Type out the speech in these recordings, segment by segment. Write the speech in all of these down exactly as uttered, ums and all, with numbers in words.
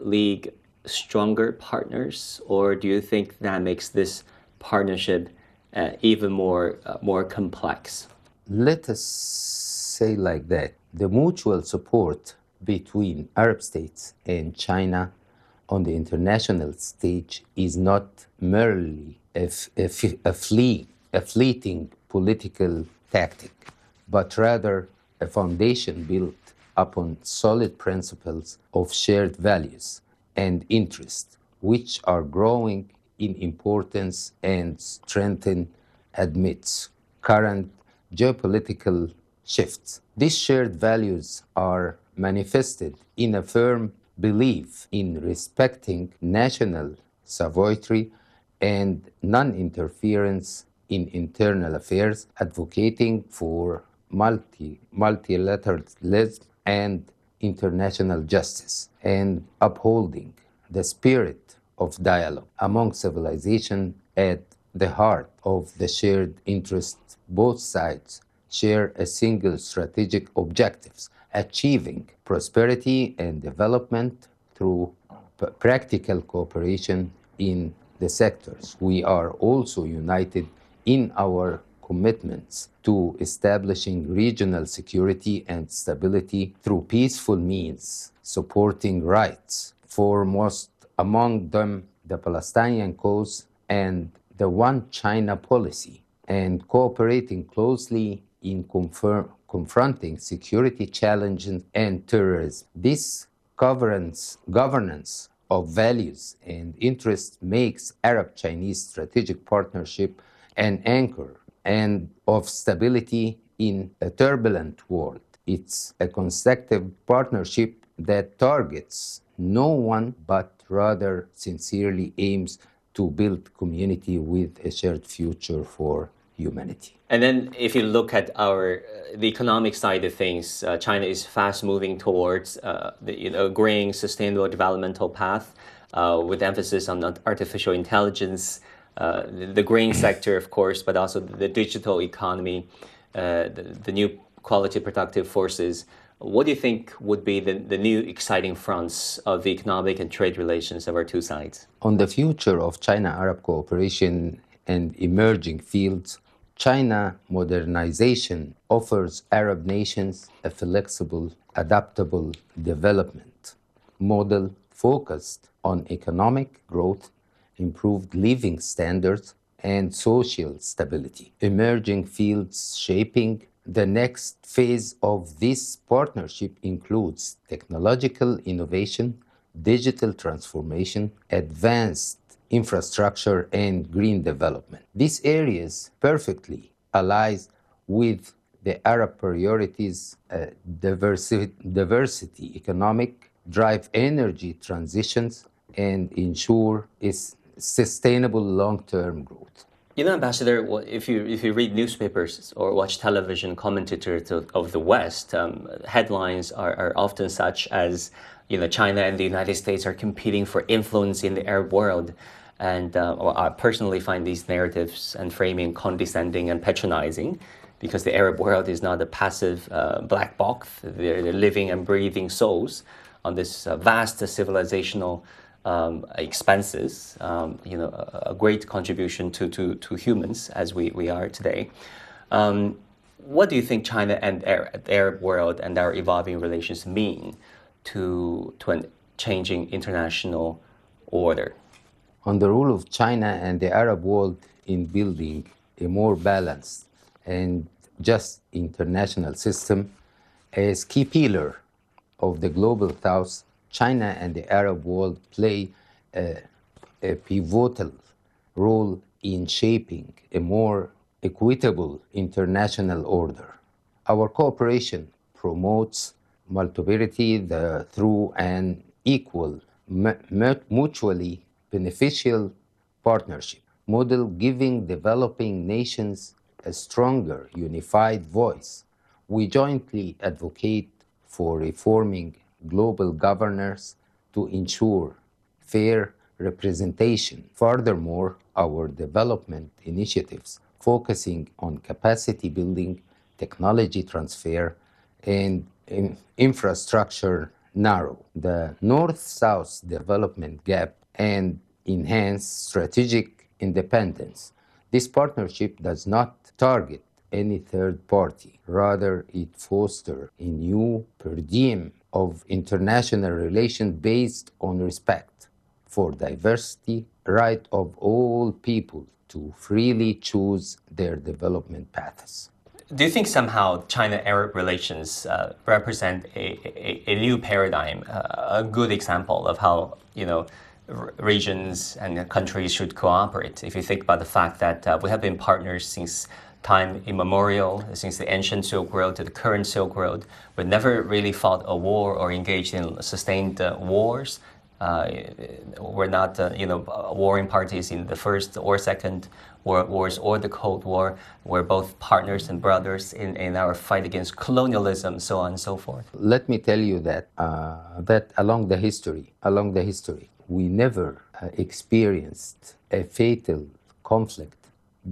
League stronger partners, or do you think that makes this partnership uh, even more uh, more complex? Let us say like that. The mutual support between Arab states and China on the international stage is not merely a, f- a, f- a, flee, a fleeting political tactic, but rather a foundation built upon solid principles of shared values and interests, which are growing in importance and strengthen amidst current geopolitical shifts. These shared values are manifested in a firm belief in respecting national sovereignty and non interference in internal affairs, advocating for multi, multilateralism and international justice, and upholding the spirit of dialogue among civilizations at the heart of the shared interests. Both sides share a single strategic objectives, achieving prosperity and development through p- practical cooperation in the sectors. We are also united in our commitments to establishing regional security and stability through peaceful means, supporting rights, foremost among them the Palestinian cause and the One China policy, and cooperating closely in confirm, confronting security challenges and terrorism. This governance, governance of values and interests makes Arab-Chinese strategic partnership an anchor and of stability in a turbulent world. It's a constructive partnership that targets no one but rather sincerely aims to build community with a shared future for humanity. And then, if you look at our uh, the economic side of things, uh, China is fast moving towards uh, the you know green sustainable developmental path, uh, with emphasis on artificial intelligence, uh, the, the green sector, of course, but also the digital economy, uh, the, the new quality productive forces. What do you think would be the, the new exciting fronts of the economic and trade relations of our two sides? On the future of China-Arab cooperation and emerging fields, China modernization offers Arab nations a flexible, adaptable development model focused on economic growth, improved living standards, and social stability. Emerging fields shaping the next phase of this partnership includes technological innovation, digital transformation, advanced infrastructure, and green development. These areas perfectly align with the Arab priorities, uh, diversity, diversity, economic drive energy transitions, and ensure its sustainable long-term growth. You know, Ambassador, if you if you read newspapers or watch television commentators of, of the West, um, headlines are, are often such as, you know, China and the United States are competing for influence in the Arab world. And uh, well, I personally find these narratives and framing condescending and patronizing, because the Arab world is not a passive uh, black box. They're, they're living and breathing souls on this uh, vast civilizational um, expenses, um, you know, a, a great contribution to, to, to humans as we, we are today. Um, what do you think China and the Arab world and our evolving relations mean to, to a changing international order? On the role of China and the Arab world in building a more balanced and just international system, as key pillar of the global south, China and the Arab world play a, a pivotal role in shaping a more equitable international order. Our cooperation promotes multiparity the, through an equal, mutually beneficial partnership model, giving developing nations a stronger, unified voice. We jointly advocate for reforming global governance to ensure fair representation. Furthermore, our development initiatives focusing on capacity building, technology transfer, and in infrastructure narrow the North-South development gap and enhance strategic independence. This partnership does not target any third party. Rather, it fosters a new paradigm of international relations based on respect for diversity, right of all people to freely choose their development paths. Do you think somehow China-Arab relations uh, represent a, a, a new paradigm, uh, a good example of how, you know, r- regions and countries should cooperate? If you think about the fact that uh, we have been partners since time immemorial, since the ancient Silk Road to the current Silk Road, we never really fought a war or engaged in sustained uh, wars. Uh, we're not, uh, you know, warring parties in the First or Second World Wars or the Cold War. We're both partners and brothers in, in our fight against colonialism, so on and so forth. Let me tell you that uh, that along the history, along the history, we never uh, experienced a fatal conflict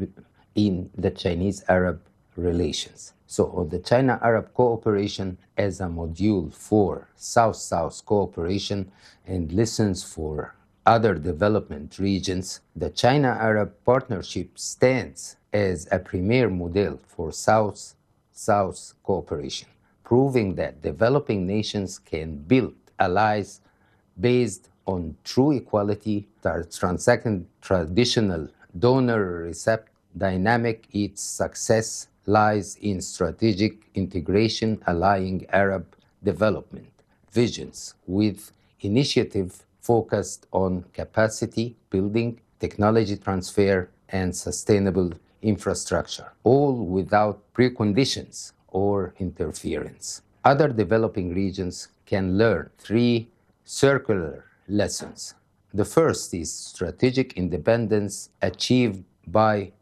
in the Chinese-Arab relations. So the China-Arab cooperation as a module for South-South cooperation and lessons for other development regions, the China-Arab partnership stands as a premier model for South-South cooperation, proving that developing nations can build allies based on true equality, transcend traditional donor-receptor dynamic. Its success lies in strategic integration, allying Arab development visions with initiative focused on capacity building, technology transfer, and sustainable infrastructure, all without preconditions or interference. Other developing regions can learn three circular lessons. The first is strategic independence achieved by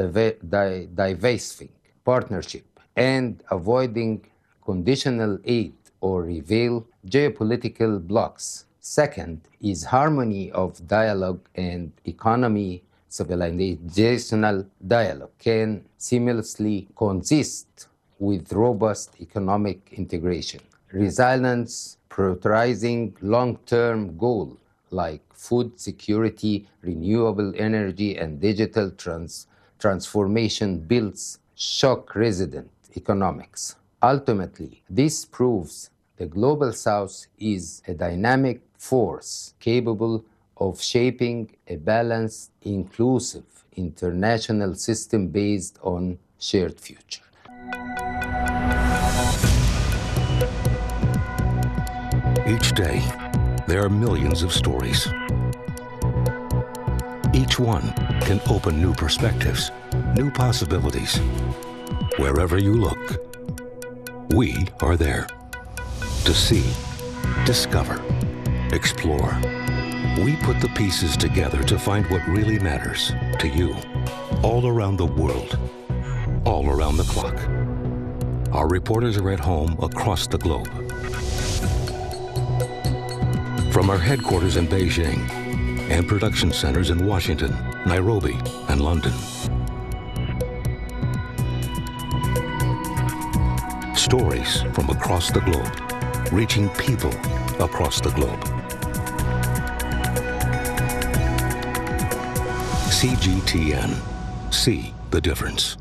diversifying partnership and avoiding conditional aid or reveal geopolitical blocks. Second is harmony of dialogue and economy. Civilizational dialogue can seamlessly coexist with robust economic integration. Resilience, prioritizing long-term goals like food security, renewable energy, and digital trans- transformation builds shock-resilient economics. Ultimately, this proves the Global South is a dynamic force capable of shaping a balanced, inclusive international system based on shared future. Each day, there are millions of stories. Each one can open new perspectives, new possibilities. Wherever you look, we are there to see, discover, explore. We put the pieces together to find what really matters to you, all around the world, all around the clock. Our reporters are at home across the globe. From our headquarters in Beijing and production centers in Washington, Nairobi, and London. Stories from across the globe, reaching people across the globe. C G T N. See the difference.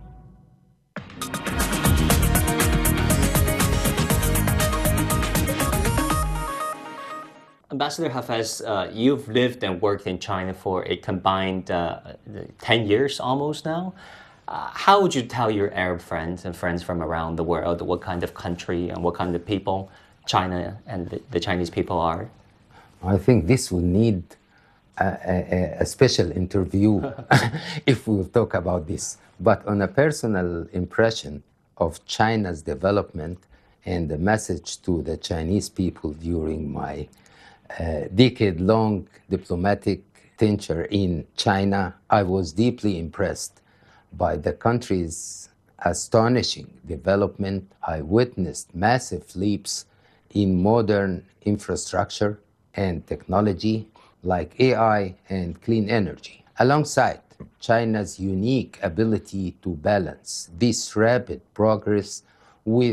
Ambassador Hafez, uh, you've lived and worked in China for a combined uh, ten years almost now. Uh, how would you tell your Arab friends and friends from around the world what kind of country and what kind of people China and the, the Chinese people are? I think this will need a, a, a special interview if we will talk about this. But on a personal impression of China's development and the message to the Chinese people during my uh, decade-long diplomatic tenure in China, I was deeply impressed by the country's astonishing development. I witnessed massive leaps in modern infrastructure and technology like A I and clean energy, alongside China's unique ability to balance this rapid progress with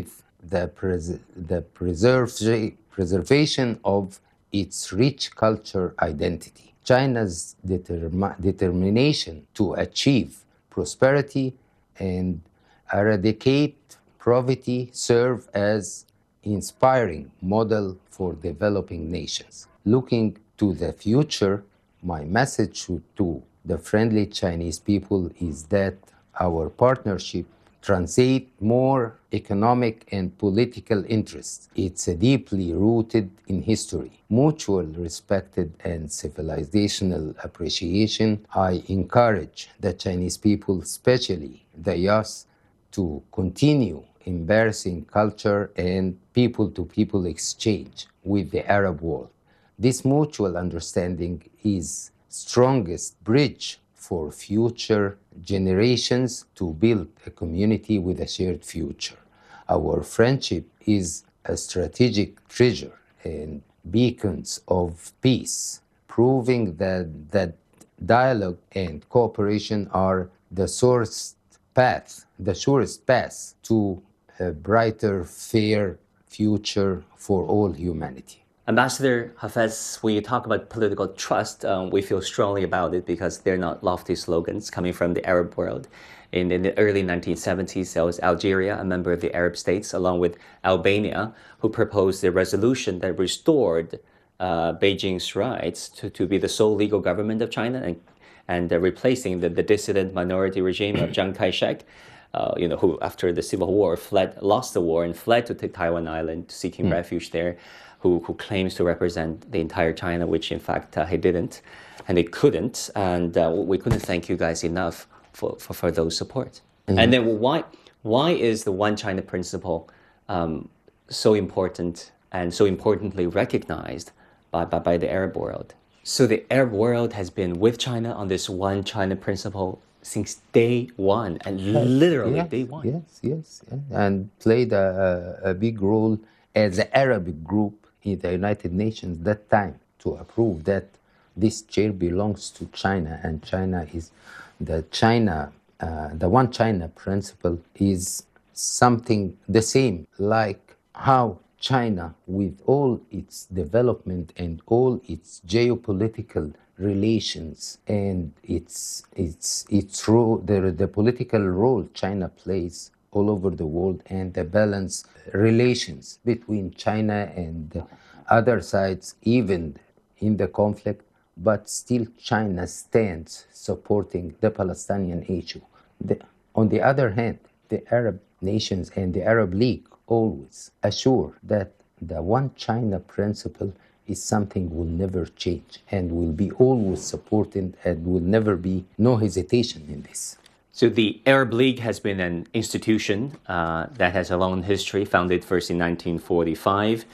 the, pres- the preserv- preservation of its rich culture identity. China's determ- determination to achieve prosperity and eradicate poverty serve as inspiring model for developing nations. Looking to the future, my message to the friendly Chinese people is that our partnership transcends more economic and political interests. It's deeply rooted in history, mutual respect, and civilizational appreciation. I encourage the Chinese people, especially the youth, to continue embracing culture and people-to-people exchange with the Arab world. This mutual understanding is strongest bridge for future generations to build a community with a shared future. Our friendship is a strategic treasure and beacons of peace, proving that, that dialogue and cooperation are the source path, the surest path to a brighter, fair future for all humanity. Ambassador Hafez, when you talk about political trust, um, we feel strongly about it because they're not lofty slogans coming from the Arab world. In, in the early nineteen seventies, there was Algeria, a member of the Arab states, along with Albania, who proposed a resolution that restored uh, Beijing's rights to, to be the sole legal government of China and, and uh, replacing the, the dissident minority regime of Chiang Kai-shek. Uh, you know, who after the Civil War fled, lost the war and fled to Taiwan Island, seeking mm. refuge there, who, who claims to represent the entire China, which in fact uh, he didn't, and he couldn't, and uh, we couldn't thank you guys enough for, for, for those support. Mm-hmm. And then why why is the One China principle um, so important and so importantly recognized by, by, by the Arab world? So the Arab world has been with China on this One China principle since day one, and literally yes, day one. Yes, yes, yes, and played a, a big role as an Arabic group in the United Nations that time to approve that this chair belongs to China, and China is the China, uh, the One China principle is something the same, like how China, with all its development and all its geopolitical relations and its its its role, the, the political role China plays all over the world, and the balance relations between China and other sides, even in the conflict, but still China stands supporting the Palestinian issue. The, on the other hand, the Arab nations and the Arab League always assure that the One China principle is something will never change and will be always supported and will never be no hesitation in this. So the Arab League has been an institution uh, that has a long history, founded first in nineteen forty-five.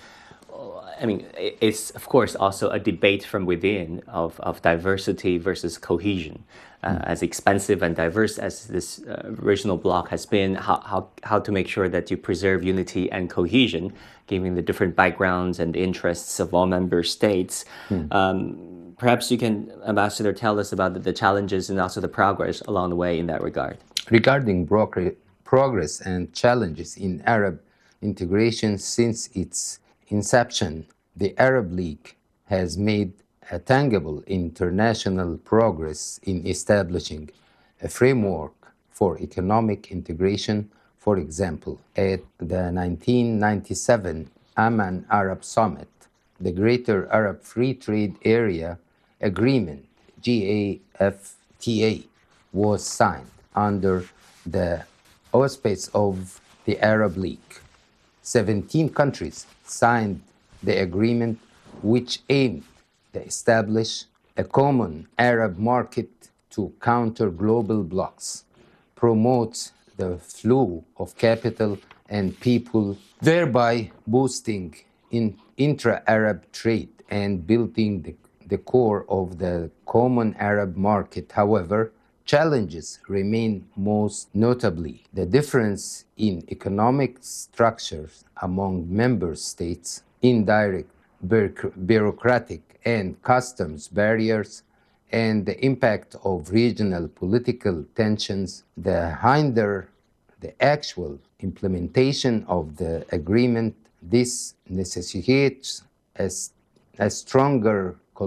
I mean, it's, of course, also a debate from within of, of diversity versus cohesion. Uh, mm. As expansive and diverse as this uh, original bloc has been, how, how, how to make sure that you preserve unity and cohesion, given the different backgrounds and interests of all member states. Mm. Um, perhaps you can, Ambassador, tell us about the, the challenges and also the progress along the way in that regard. Regarding progr- progress and challenges in Arab integration since its inception, the Arab League has made a tangible international progress in establishing a framework for economic integration. For example, at the nineteen ninety-seven Amman Arab Summit, the Greater Arab Free Trade Area Agreement, G A F T A, was signed under the auspices of the Arab League. seventeen countries signed the agreement, which aimed to establish a common Arab market to counter global blocs, promote the flow of capital and people, thereby boosting in intra-Arab trade and building the, the core of the common Arab market. However, challenges remain, most notably the difference in economic structures among member states, indirect bureaucratic and customs barriers, and the impact of regional political tensions that hinder the actual implementation of the agreement, this necessitates a, a stronger